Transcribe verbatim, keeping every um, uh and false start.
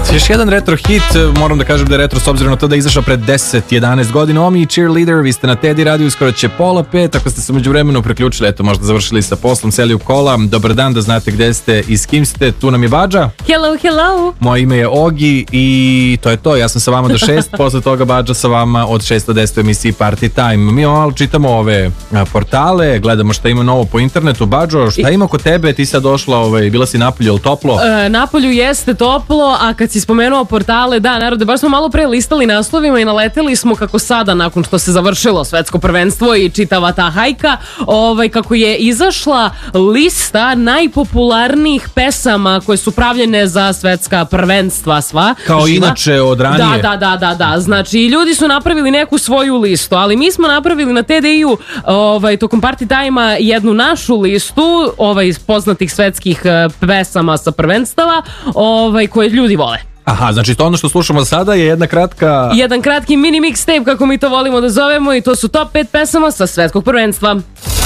Još jedan retro hit, moram da kažem da je retro s obzirom na to da je izašao pred deset jedanaest godina. Omi i Cheerleader, vi ste na Teddy radiju, skoro će pola pet, ako ste se među vremenu preključili, eto možda završili sa poslom, seli u kola. Dobar dan, da znate gde ste i s kim ste, tu nam je Badža. Hello, hello. Moje ime je Ogi i to je to, ja sam sa vama do šest, posle toga Badža sa vama od šest do deset u emisiji Party Time. Mi malo čitamo ove portale, gledamo šta ima novo po internetu. Badžo, šta ima kod tebe, ti sad došla, ovaj, bila si napolju, je li toplo? E, napolju jeste toplo, a kad si spomenuo portale, da, narode, baš smo malo pre listali naslovima i naleteli smo kako sada, nakon što se završilo svetsko prvenstvo i čitava ta hajka, ovaj, kako je izašla lista najpopularnijih pesama koje su pravljene za svetska prvenstva sva. Kao živa. Inače od ranije. Da, da, da, da, da. Znači, ljudi su napravili neku svoju listu, ali mi smo napravili na T D I-u ovaj, tokom Party Time-a jednu našu listu ovaj, poznatih svetskih pesama sa prvenstava ovaj, koje ljudi vole. Aha, znači to ono što slušamo sada je jedna kratka... Jedan kratki mini mixtape, kako mi to volimo da zovemo, i to su top pet pesama sa svetskog prvenstva.